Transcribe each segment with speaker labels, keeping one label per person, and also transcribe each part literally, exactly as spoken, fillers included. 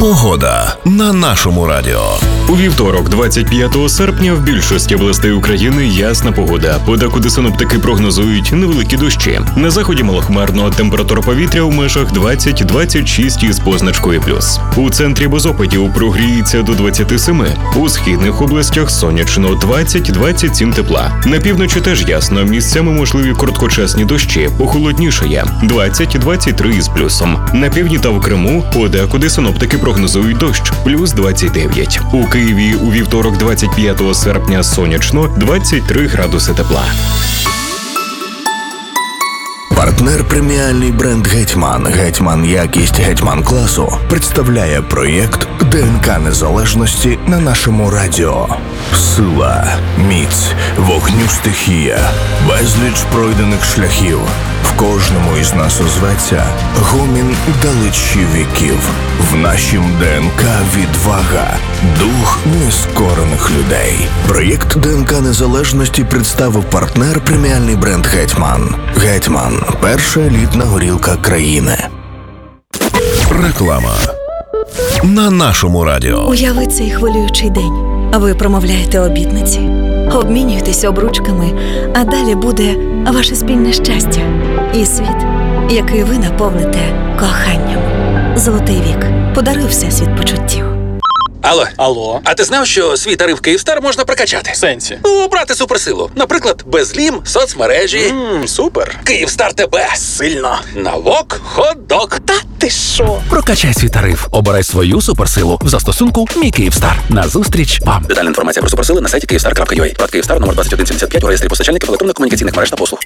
Speaker 1: Погода на нашому радіо.
Speaker 2: У вівторок, двадцять п'ятого серпня, в більшості областей України ясна погода. Подекуди синоптики прогнозують невеликі дощі. На заході малохмарно, температура повітря у межах двадцять - двадцять шість із позначкою плюс. У центрі без опадів прогріється до двадцяти семи. У східних областях сонячно двадцять - двадцять сім тепла. На півночі теж ясно, місцями можливі короткочасні дощі, похолоднішає двадцять - двадцять три із плюсом. На півдні та в Криму подекуди синоптики прогнозують дощ, плюс двадцять дев'ять. У Києві у вівторок, двадцять п'ятого серпня, сонячно, двадцять три градуси тепла.
Speaker 1: Партнер преміальний бренд «Гетьман». «Гетьман» якість «Гетьман» класу представляє проєкт ДНК незалежності на нашому радіо. Сила, міць, вогню стихія, безліч пройдених шляхів. В кожному із нас озветься гомін далечі віків. В нашім ДНК відвага, дух нескорених людей. Проєкт ДНК незалежності представив партнер преміальний бренд «Гетьман». «Гетьман» – перша елітна горілка країни. Реклама на нашому радіо.
Speaker 3: Уяви цей хвилюючий день. Ви промовляєте обітниці, обмінюєтесь обручками, а далі буде ваше спільне щастя і світ, який ви наповните коханням. Золотий вік. Подаруй всесвіт почуттів.
Speaker 4: Алло. Алло. А ти знав, що свій тариф «Київстар» можна прокачати?
Speaker 5: В сенсі?
Speaker 4: Ну, брати суперсилу. Наприклад, безлім, соцмережі.
Speaker 5: Ммм, супер.
Speaker 4: «Київстар» тебе.
Speaker 5: Сильно.
Speaker 4: Навок, хот-дог.
Speaker 5: Та ти що?
Speaker 6: Прокачай свій тариф. Обирай свою суперсилу в застосунку «Мій Київстар». Назустріч вам.
Speaker 4: Детальна інформація про суперсили на сайті київстар крапка ю а. Прод «Київстар» номер двадцять один сімдесят п'ять у реєстрі постачальників електронно-комунікаційних мереж та послуг.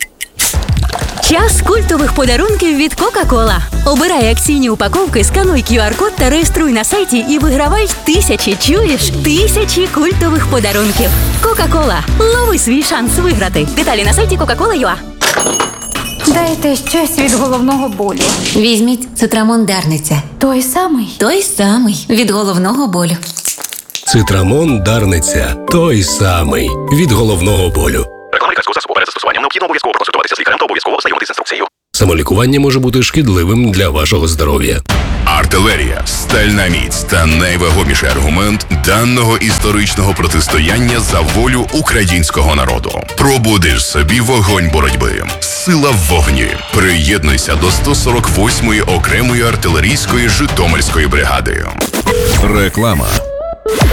Speaker 7: Час культових подарунків від Кока-Кола. Обирай акційні упаковки, скануй кю ар-код та реєструй на сайті і вигравай тисячі, чуєш? Тисячі культових подарунків. Кока-Кола. Лови свій шанс виграти. Деталі на сайті кока кола крапка ю а.
Speaker 8: Дайте щось від головного болю.
Speaker 9: Візьміть Цитрамон Дарниця.
Speaker 8: Той самий?
Speaker 9: Той самий. Від головного болю.
Speaker 10: Цитрамон Дарниця. Той самий. Від головного болю.
Speaker 2: Реклама лікарського засобу. Перед застосуванням необхідно обов'язково проконсультуватися з лікарем та обов'язково ознайомитися з інструкцією.
Speaker 10: Самолікування може бути шкідливим для вашого здоров'я.
Speaker 11: Артилерія – стальна міць та найвагоміший аргумент даного історичного протистояння за волю українського народу. Пробудиш собі вогонь боротьби. Сила в вогні. Приєднуйся до сто сорок восьмої окремої артилерійської Житомирської бригади.
Speaker 1: Реклама.